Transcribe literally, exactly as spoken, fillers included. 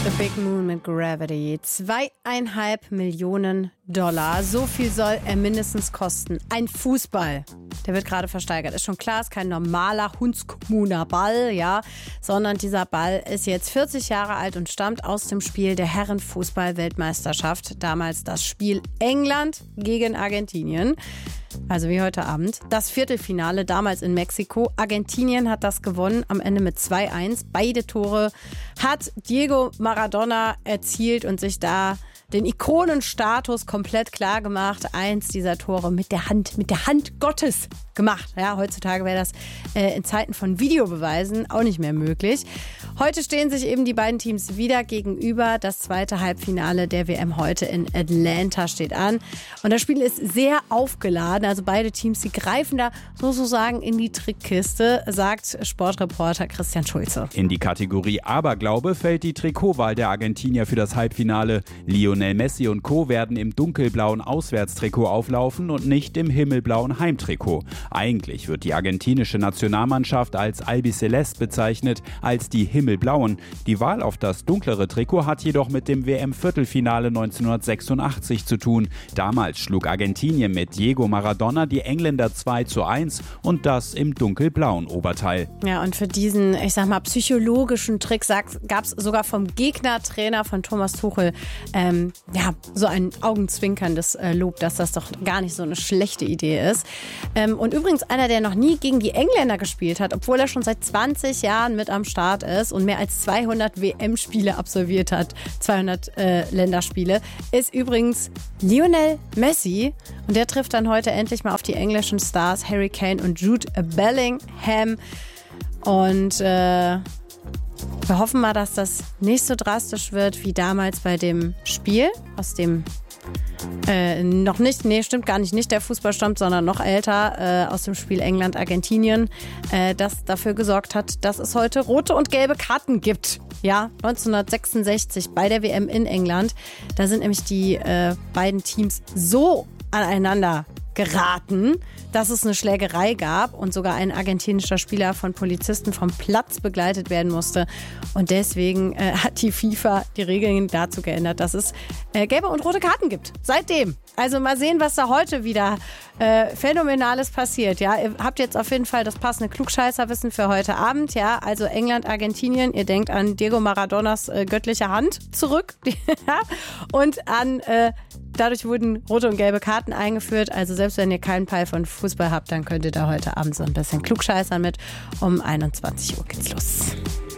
The Big Moon mit Gravity. Zweieinhalb Millionen Dollar. So viel soll er mindestens kosten. Ein Fußball. Der wird gerade versteigert. Ist schon klar, ist kein normaler Hundskommuner Ball, ja, sondern dieser Ball ist jetzt vierzig Jahre alt und stammt aus dem Spiel der Herrenfußball-Weltmeisterschaft. Damals das Spiel England gegen Argentinien. Also wie heute Abend. Das Viertelfinale damals in Mexiko. Argentinien hat das gewonnen, am Ende mit zwei eins. Beide Tore hat Diego Maradona erzielt und sich da den Ikonenstatus komplett klar gemacht. Eins dieser Tore mit der Hand, mit der Hand Gottes gemacht. Ja, heutzutage wäre das äh, in Zeiten von Videobeweisen auch nicht mehr möglich. Heute stehen sich eben die beiden Teams wieder gegenüber. Das zweite Halbfinale der W M heute in Atlanta steht an. Und das Spiel ist sehr aufgeladen. Also beide Teams, die greifen da sozusagen in die Trickkiste, sagt Sportreporter Christian Schulze. In die Kategorie Aberglaube fällt die Trikotwahl der Argentinier für das Halbfinale. Lionel Messi und Co. werden im dunkelblauen Auswärtstrikot auflaufen und nicht im himmelblauen Heimtrikot. Eigentlich wird die argentinische Nationalmannschaft als Albiceleste bezeichnet, als die Himmelblauen. Die Wahl auf das dunklere Trikot hat jedoch mit dem W M-Viertelfinale neunzehnhundertsechsundachtzig zu tun. Damals schlug Argentinien mit Diego Maradona die Engländer zwei zu eins und das im dunkelblauen Oberteil. Ja, und für diesen, ich sag mal, psychologischen Trick gab es sogar vom Gegnertrainer von Thomas Tuchel ähm, ja, so ein augenzwinkerndes äh, Lob, dass das doch gar nicht so eine schlechte Idee ist. Ähm, und übrigens einer, der noch nie gegen die Engländer gespielt hat, obwohl er schon seit zwanzig Jahren mit am Start ist und mehr als zweihundert W M-Spiele absolviert hat, zweihundert äh, Länderspiele, ist übrigens Lionel Messi. Und der trifft dann heute endlich mal auf die englischen Stars Harry Kane und Jude Bellingham. Und äh, wir hoffen mal, dass das nicht so drastisch wird wie damals bei dem Spiel, aus dem Äh, noch nicht, nee, stimmt gar nicht, nicht der Fußball stammt, sondern noch älter, äh, aus dem Spiel England-Argentinien, äh, das dafür gesorgt hat, dass es heute rote und gelbe Karten gibt. Ja, neunzehnhundertsechsundsechzig bei der W M in England. Da sind nämlich die äh, beiden Teams so aneinander geraten, dass es eine Schlägerei gab und sogar ein argentinischer Spieler von Polizisten vom Platz begleitet werden musste. Und deswegen äh, hat die FIFA die Regeln dazu geändert, dass es äh, gelbe und rote Karten gibt. Seitdem. Also mal sehen, was da heute wieder äh, Phänomenales passiert. Ja, ihr habt jetzt auf jeden Fall das passende Klugscheißerwissen für heute Abend. Ja, also England, Argentinien. Ihr denkt an Diego Maradonas äh, göttliche Hand zurück. Und an äh, dadurch wurden rote und gelbe Karten eingeführt. Also selbst wenn ihr keinen Peil von Fußball habt, dann könnt ihr da heute Abend so ein bisschen klugscheißern mit. Um einundzwanzig Uhr geht's los.